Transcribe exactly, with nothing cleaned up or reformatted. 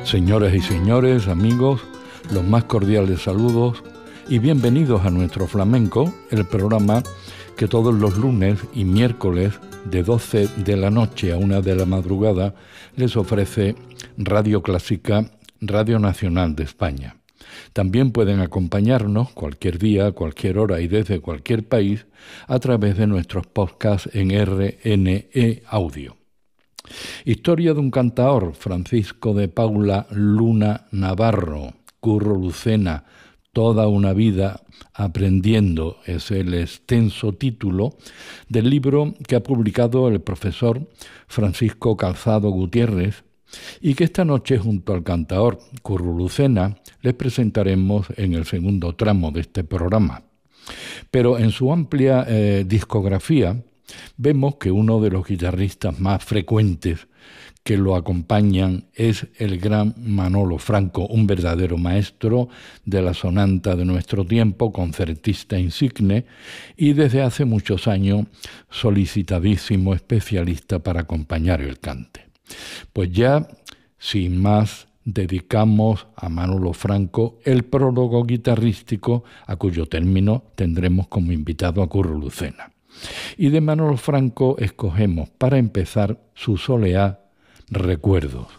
Señoras y señores, amigos, los más cordiales saludos y bienvenidos a Nuestro Flamenco, el programa que todos los lunes y miércoles de doce de la noche a una de la madrugada les ofrece Radio Clásica, Radio Nacional de España. También pueden acompañarnos cualquier día, cualquier hora y desde cualquier país a través de nuestros podcasts en R N E Audio. Historia de un cantaor, Francisco de Paula Luna Navarro, Curro Lucena, toda una vida aprendiendo, es el extenso título del libro que ha publicado el profesor Francisco Calzado Gutiérrez y que esta noche junto al cantaor Curro Lucena les presentaremos en el segundo tramo de este programa. Pero en su amplia eh, discografía vemos que uno de los guitarristas más frecuentes que lo acompañan es el gran Manolo Franco, un verdadero maestro de la sonanta de nuestro tiempo, concertista insigne y desde hace muchos años solicitadísimo especialista para acompañar el cante. Pues ya, sin más, dedicamos a Manolo Franco el prólogo guitarrístico a cuyo término tendremos como invitado a Curro Lucena. Y de Manolo Franco escogemos para empezar su soleá Recuerdos.